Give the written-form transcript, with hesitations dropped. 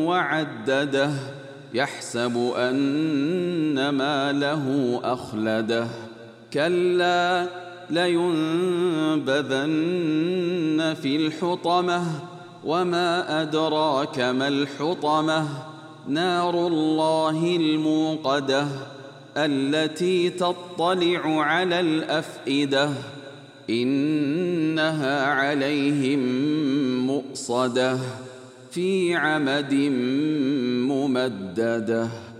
وعدده يحسب أن ماله أخلده كلا لينبذن في الحطمة وما أدراك ما الحطمة نار الله الموقدة التي تطلع على الأفئدة إنها عليهم مؤصدة في عمد ممددة.